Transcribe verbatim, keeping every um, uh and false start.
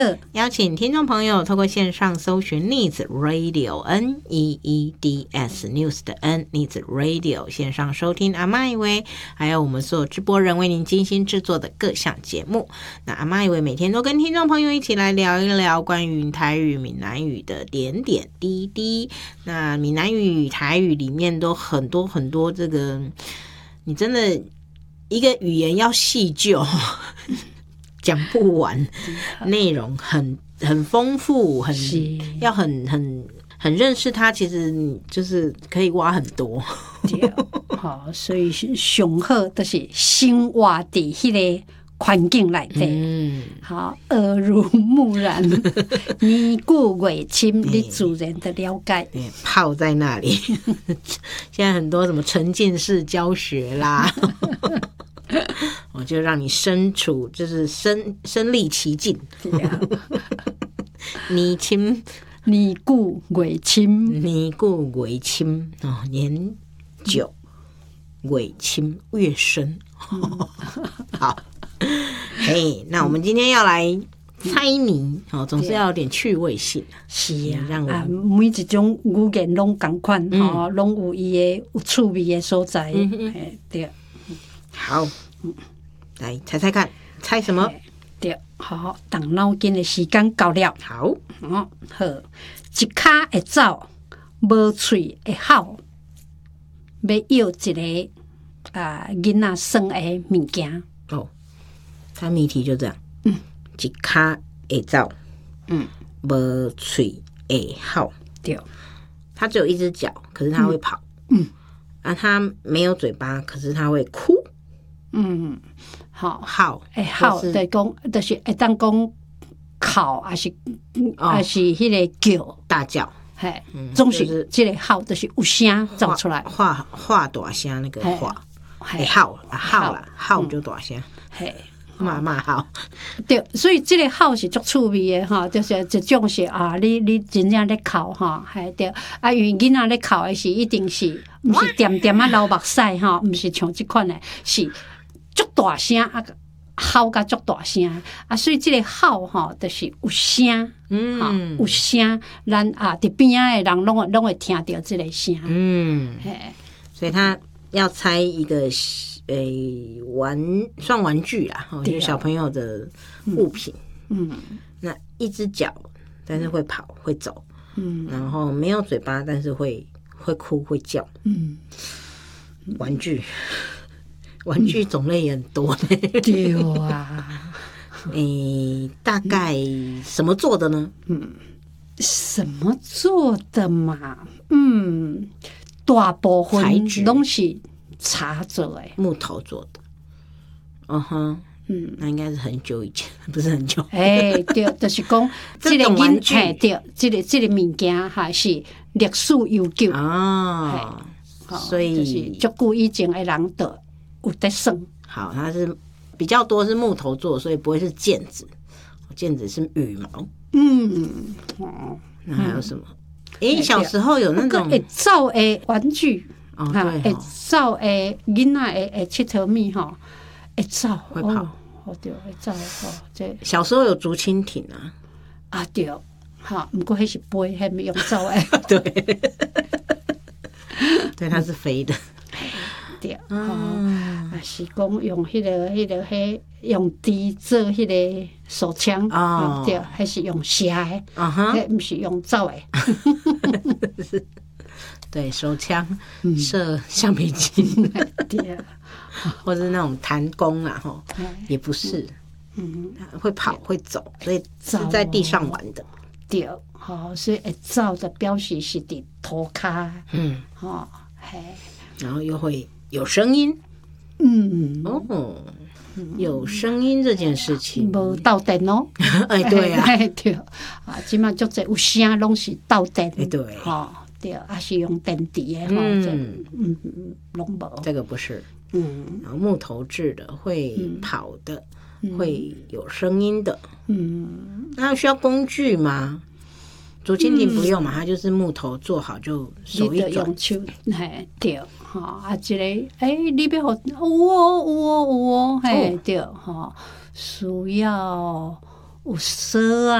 邀请听众朋友透过线上搜寻 Needs Radio N E E D S News 的 N Needs Radio 线上收听阿嬷以为，还有我们所有直播人为您精心制作的各项节目。那阿嬷以为每天都跟听众朋友一起来聊一聊关于台语、闽南语的点点滴滴。那闽南语、台语里面都很多很多这个，你真的一个语言要细究。讲不完，内容很很丰富，很要很很很认识它，其实你就是可以挖很多。 对，好，所以上好就是生活在迄个环境内底，嗯，好，耳濡目染，年久月深，你自然的了解。 泡在那里，现在很多什么沉浸式教学啦。我就让你身处，就是身身历其境。年深年久月深， 年久月深哦，年久月深越深。好，嘿，那我们今天要来猜谜哦，总是要有点趣味性。 是啊，让我啊，每一种语言拢同款吼，拢、嗯、有伊的有趣味的所在。嗯、对， 好。来猜猜看，猜什么？ 对，好，动脑筋的时间到了。 好， 哦，好，一脚会走，无喙会吼，要要一个啊囡仔耍的物件。 哦，猜谜题就这样。嗯，一脚会走，嗯，无喙会吼。 对， 它只有一只脚，可是它会跑。嗯，啊，它没有嘴巴，可是它会哭。 嗯，好， 好， 会好，就是讲，就是会当讲哭，还是还是迄个叫大叫， 嘿，总是这个好，就是有声走出来， 话话大声那个话，会好啊，好啦，好就大声，嘿，嘛嘛好， 对，所以这个好是足趣味的哈，就是一种是啊，你你真正咧哭哈，系对，啊，因为囡仔咧哭的是一定是，毋是点点啊流目屎哈，毋是像这款的，是。足大声啊，吼甲足大声啊，所以这个吼吼，就是有声，嗯，有声，咱啊伫边仔的人拢会拢会听到这个声，嗯， 所以他要猜一个诶、欸、玩算玩具啦，就是小朋友的物品，嗯，那一只脚，但是会跑会走，嗯，然后没有嘴巴，但是会会哭会叫，嗯，玩具。玩具种类也很多呢、 嗯，对啊， 诶、欸，大概什么做的呢？ 嗯，什么做的嘛？嗯，大部分拢是茶做的， 木头做的。嗯哼，嗯，那应该是很久以前，不是很久。 哎、欸，对，就是讲这个玩具，对，这个这个物件还是历史悠久啊， 所以就是足久以前的人的。有在算好，它是比较多是木头做，所以不会是毽子，毽子是羽毛。嗯，哦，那还有什么？哎、欸，小时候有那种会走的玩具， 哦，对， 会走的囡仔会会佚佗物吼，会走会跑， 哦对，会走哦。这小时候有竹蜻蜓啊， 啊对，哈，不过迄是飞，迄没用走的， 对，对，它是飞的。 对，哦，啊是讲用迄、那个、迄、那个、迄用笛做迄个手枪，哦，对，还是用射的，啊哈，迄不是用走的， 对，手枪射橡皮筋， 对， 或者那种弹弓啊，吼，也不是，嗯，会跑会走，所以是在地上玩的， 对，好，所以会走的表示是伫涂骹，嗯，哦，嘿， 然后又会。有声音，嗯哦，有声音这件事情， 无斗阵哦， 哎对啊， 对啊，即马足侪有声拢是斗阵， 哎对， 哦对，还是用电池的，嗯嗯嗯，拢无， 这个不是，嗯，然后木头制的会跑的，会有声音的，嗯，那需要工具吗？竹蜻蜓不用嘛，它就是木头做好就手一转， 用手，嘿对。吼啊，一个诶，你要互有哦有哦有哦，嘿对吼，需要有蛇啊。